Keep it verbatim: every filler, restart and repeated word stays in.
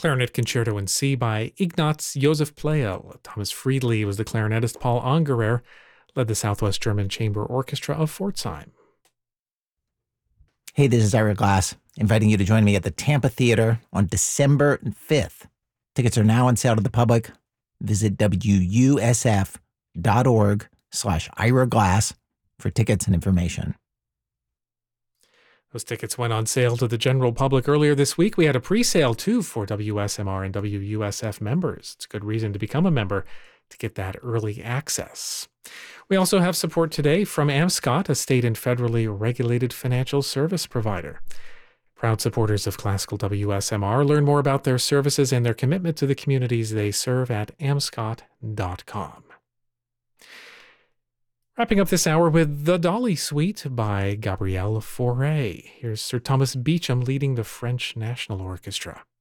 Clarinet Concerto in C by Ignaz Josef Pleyel. Thomas Friedli was the clarinetist. Paul Angerer led the Southwest German Chamber Orchestra of Pforzheim. Hey, this is Ira Glass, inviting you to join me at the Tampa Theater on December fifth. Tickets are now on sale to the public. Visit W U S F dot org slash Ira Glass for tickets and information. Those tickets went on sale to the general public earlier this week. We had a pre-sale, too, for W S M R and W U S F members. It's a good reason to become a member to get that early access. We also have support today from AmScot, a state and federally regulated financial service provider. Proud supporters of Classical W S M R. Learn more about their services and their commitment to the communities they serve at amscot dot com. Wrapping up this hour with The Dolly Suite by Gabrielle Fauré. Here's Sir Thomas Beecham leading the French National Orchestra.